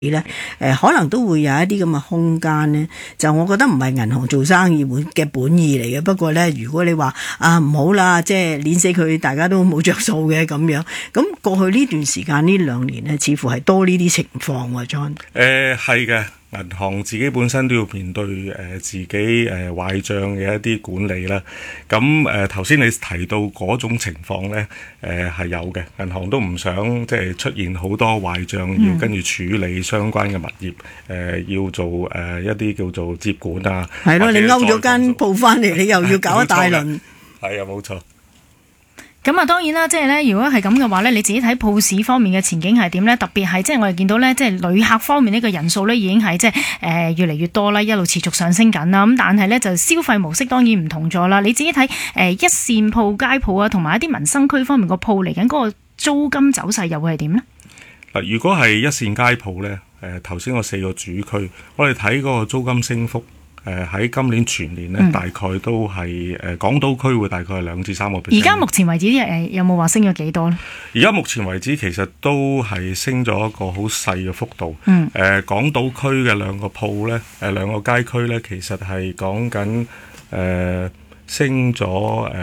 咧，可能都會有一啲咁嘅空間咧，就我覺得唔係銀行做生意嘅本意嚟嘅。不過咧，如果你話唔好啦，即係碾死佢，大家都冇着數嘅咁樣。咁過去呢段時間呢2年咧，似乎係多呢啲情況喎 ，John。 係嘅。銀行自己本身都要面對自己壞帳嘅一啲管理啦。咁頭先你提到嗰種情況咧，係有嘅。銀行都唔想即係出現好多壞帳，要跟住處理相關嘅物業，要做一啲叫做接管啊。 係咯，你勾咗間鋪翻嚟，你又要搞一大輪。 係啊，冇錯。 咁啊，當然啦，即係咧，如果係咁嘅話咧，你自己睇鋪市方面嘅前景係點咧？特別係即係我哋見到咧，即係旅客方面呢個人數咧已經係即係越嚟越多啦，一路持續上升緊啦。咁但係咧就消費模式當然唔同咗啦。你自己睇一線鋪、街鋪啊，同埋一啲民生區方面個鋪嚟緊嗰個租金走勢又會係點呢？ 嗱，如果係一線街鋪咧，頭先嗰4個主區，我哋睇嗰個租金升幅。喺今年全年咧，大概都係港島區會大概係2至3%。 而家目前為止有冇話升咗幾多咧？ 而家目前為止其實都係升咗一個好細嘅幅度。港島區嘅2個鋪咧，2個街區咧，其實係講緊升咗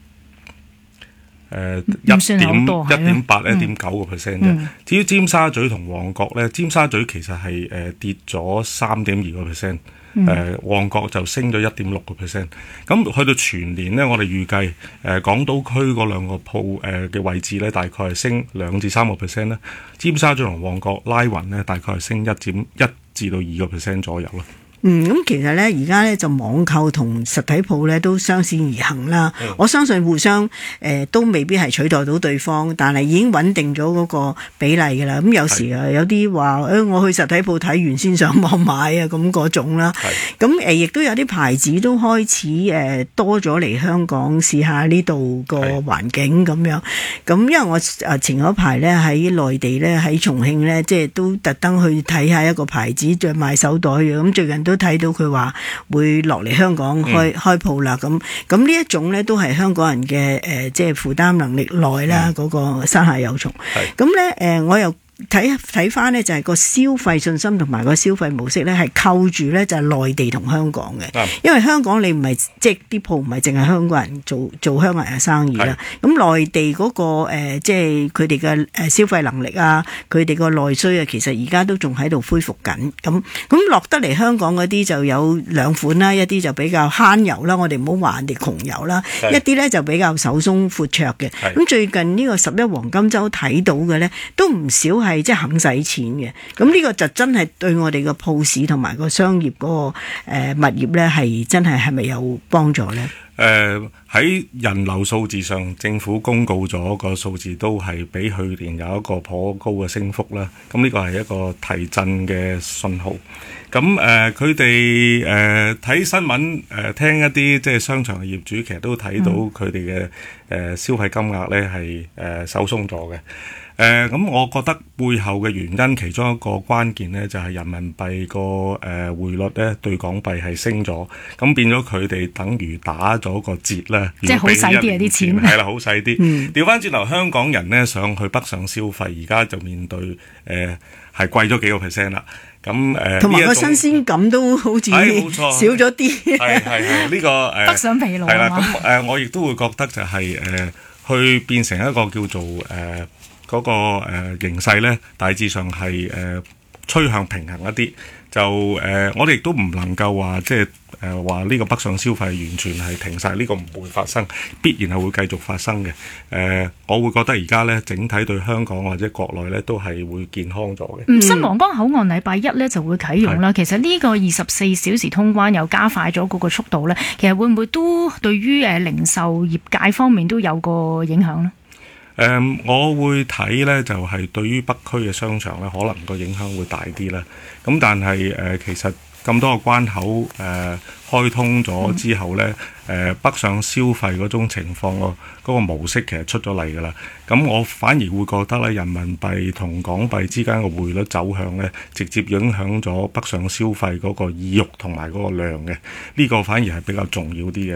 1.8、1.9% 啫。至於尖沙咀同旺角咧，尖沙咀其實係跌咗3.2%。旺角就升咗1.6%，咁去到全年呢，我哋預計港島區嗰2個鋪嘅位置呢，大概係升2至3%啦。尖沙咀同旺角拉勻呢，大概係升1至到2% 左右啦。 咁其實咧，而家咧就網購同實體鋪咧都相線而行啦。我相信互相都未必係取代到對方，但係已經穩定咗嗰個比例㗎啦。咁有時有啲話我去實體鋪睇完先上網買啊，咁嗰種啦。咁亦都有啲牌子都開始多咗嚟香港試下呢度個環境咁樣。咁因為我前嗰排咧喺內地咧喺重慶咧，即係都特登去睇下一個牌子再賣手袋嘅。咁最近都睇到佢話會落嚟香港開鋪啦，咁呢一種咧都係香港人嘅即係負擔能力內啦，嗰個山下有蟲。咁咧我又睇翻呢就係個消費信心同埋個消費模式咧係扣住咧就係內地同香港嘅，因為香港你唔係即係啲鋪唔係淨係香港人做香港人嘅生意啦，咁內地嗰個即係佢哋嘅消費能力啊，佢哋個內需啊，其實而家都仲喺度恢復緊，咁落得嚟香港嗰啲就有2款啦，一啲就比較慳油啦，我哋唔好話人哋窮油啦，一啲咧就比較手鬆闊綽嘅，咁最近呢個11黃金週睇到嘅咧都唔少係即係肯使錢嘅，咁呢個就真係對我哋個鋪市同埋個商業嗰個物業咧係真係咪有幫助咧？ 喺人流數字上，政府公告咗個數字都係比去年有一個頗高嘅升幅啦。咁呢個係一個提振嘅信號。咁佢哋睇新聞聽一啲即係商場嘅業主，其實都睇到佢哋嘅消費金額咧係收鬆咗嘅。咁我覺得背後嘅原因，其中一個關鍵呢，就係人民幣個匯率咧對港幣係升咗，咁變咗佢哋等於打咗個折啦。 即係好使啲啊啲錢。 係啦，好使啲。調翻轉頭，香港人呢想去北上消費，而家就面對係貴咗幾個 percent 啦。咁同埋個新鮮感都好似少咗啲。 係呢個北上疲勞係啦。咁我亦都會覺得就係去變成一個叫做嗰個形勢咧，大致上係趨向平衡一啲。就我哋亦都唔能夠話即係話呢個北上消費完全係停晒，呢個唔會發生，必然係會繼續發生嘅。我會覺得而家咧整體對香港或者國內咧都係會健康咗嘅。 新皇崗口岸禮拜1咧就會啟用啦。其實呢個24小時通關又加快咗嗰個速度咧，其實會唔會都對於零售業界方面都有個影響呢？ 我會睇呢，就係對於北區嘅商場呢，可能個影響會大啲啦。咁但係其實咁多個關口開通咗之後呢，北上消費嗰種情況嗰個模式其實出咗嚟㗎啦。咁我反而會覺得呢，人民幣同港幣之間嘅匯率走向呢，直接影響咗北上消費嗰個意欲同埋嗰個量嘅。呢個反而係比較重要啲嘅一環。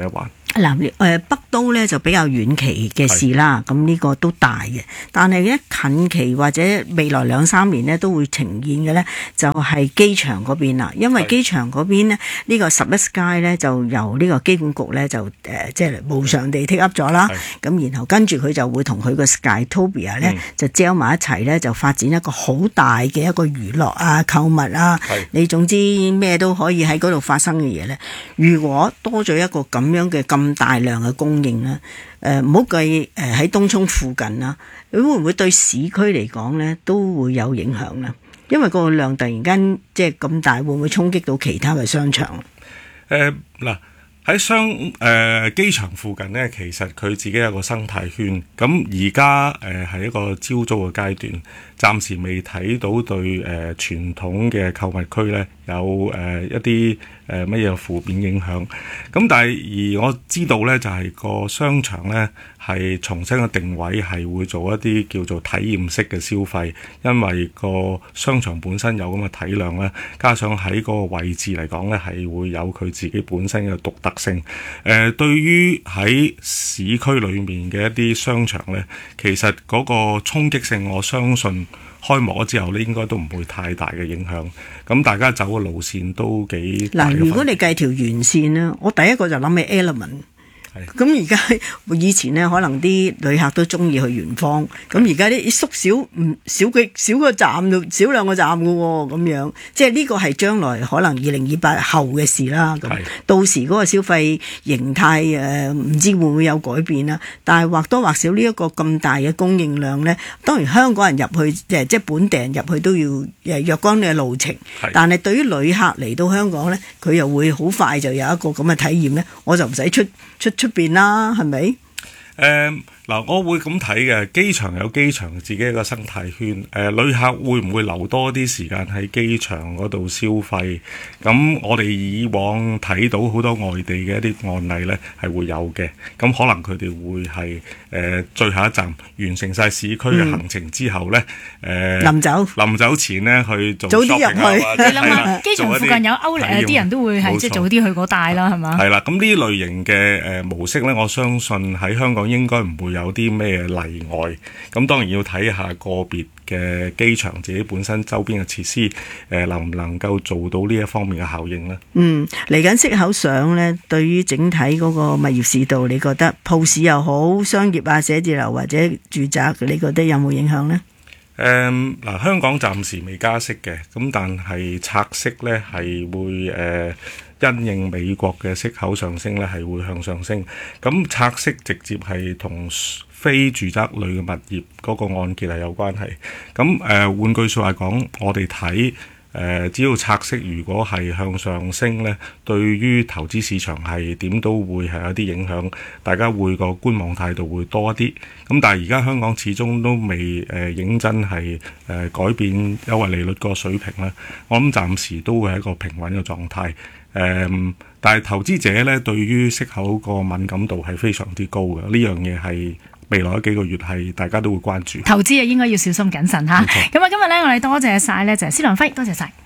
嗱，北都咧就比較遠期嘅事啦，咁呢個都大嘅。但係咧近期或者未來2-3年咧都會呈現嘅咧，就係機場嗰邊啦。因為機場嗰邊呢，呢個11 Sky 咧就由呢個機管局咧就即係無償地 take up 咗啦。咁然後跟住佢就會同佢個 Skytopia 咧就 gel 埋一齊咧，就發展一個好大嘅一個娛樂啊、購物啊，你總之咩都可以喺嗰度發生嘅嘢咧。如果多咗一個咁樣嘅咁大量嘅供應啦，唔好計喺東涌附近啦，會唔會對市區嚟講咧都會有影響咧？因為個量突然間即係咁大，會唔會衝擊到其他嘅商場？ 嗱。喺機場附近呢，其實佢自己有個生態圈。咁而家係一個招租嘅階段，暫時未睇到對傳統嘅購物區呢有一啲乜嘢負面影響。咁但係而我知道呢，就係個商場呢係重新嘅定位係會做一啲叫做體驗式嘅消費，因為個商場本身有咁嘅體量呢，加上喺個位置嚟講呢，係會有佢自己本身嘅獨特性。對於喺市區裏面嘅一啲商場呢，其實嗰個衝擊性，我相信開幕咗之後呢，應該都唔會太大嘅影響。咁大家走嘅路線都幾大嘅。嗱， 如果你計條沿線呢，我第一個就諗起 Element。咁而家以前呢，可能啲旅客都中意去圓方，咁而家啲縮少個站，少2個站嘅喎，咁樣即係呢個係將來可能2028後嘅事啦。咁到時嗰個消費形態唔知會唔會有改變啦？但係或多或少呢一個咁大嘅供應量呢，當然香港人入去即係本地人入去都要若干嘅路程，但係對於旅客嚟到香港呢，佢又會好快就有一個咁嘅體驗呢，我就唔使出邊啦，係咪？ 嗱，我會咁睇嘅，機場有機場自己一個生態圈。旅客會唔會留多啲時間喺機場嗰度消費？咁我哋以往睇到好多外地嘅一啲案例呢，係會有嘅。咁可能佢哋會係最後一站完成晒市區嘅行程之後呢，臨走前呢去做 shopping 早啲入去。 你諗下，機場附近有Outlet，啲人都會係即係早啲去嗰帶啦，係嘛？係啦，咁呢類型嘅模式呢，我相信喺香港應該唔會有啲咩例外。咁當然要睇下個別嘅機場自己本身周邊嘅設施，能唔能夠做到呢一方面嘅效應呢？ 嚟緊息口上呢，對於整體嗰個物業市道，你覺得鋪市又好，商業啊、寫字樓或者住宅，你覺得有冇影響呢？ 香港暫時未加息嘅，咁但係拆息呢係會因應美國嘅息口上升呢係會向上升。咁拆息直接係同非住宅類嘅物業嗰個按揭係有關係。咁換句説話講，我哋睇只要拆息如果係向上升呢，對於投資市場係點都會係有啲影響，大家會個觀望態度會多一啲。咁但係而家香港始終都未認真係改變優惠利率個水平啦。我諗暫時都會係一個平穩嘅狀態。但係投資者呢，對於息口個敏感度係非常之高嘅，呢樣嘢係未來幾個月係大家都會關注。 投資應該要小心謹慎嚇。咁啊，今日呢，我哋多謝晒呢，就係施良輝，多謝晒。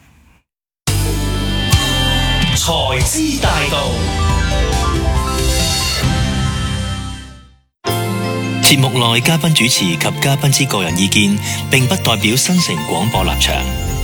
財資大道節目內嘉賓主持及嘉賓之個人意見，並不代表新城廣播立場。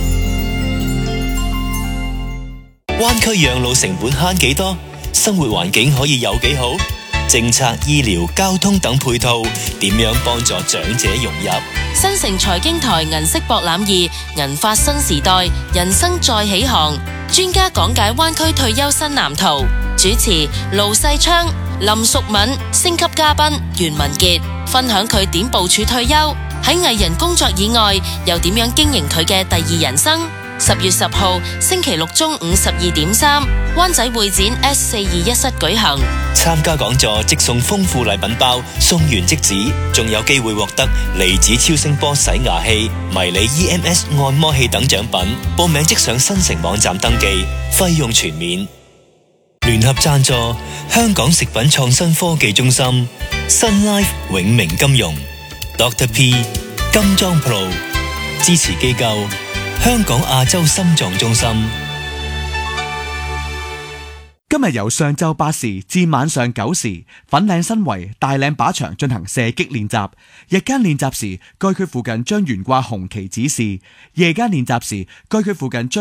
灣區養老成本慳幾多？生活環境可以有幾好？政策、醫療、交通等配套點樣幫助長者融入？ 新城財經台銀色博覽2，銀髮新時代，人生再起航。專家講解灣區退休新藍圖。主持盧世昌、林淑敏，星級嘉賓袁文傑，分享佢點部署退休，喺藝人工作以外，又點樣經營佢嘅第二人生。10月10號星期六中午12.3，灣仔會展 S421室舉行。 參加講座即送豐富禮品包，送完即止，仲有機會獲得離子超聲波洗牙器、迷你 EMS 按摩器等獎品。報名即上新城網站登記，費用全免。聯合贊助香港食品創新科技中心、Sun Life 永明金融、Dr. P 金裝 Pro 支持機構香港亞洲心臟中心。 今日由上晝8時至晚上9時，粉嶺新圍大嶺靶場進行射擊練習。日間練習時，該區附近將懸掛紅旗指示；夜間練習時，該區附近將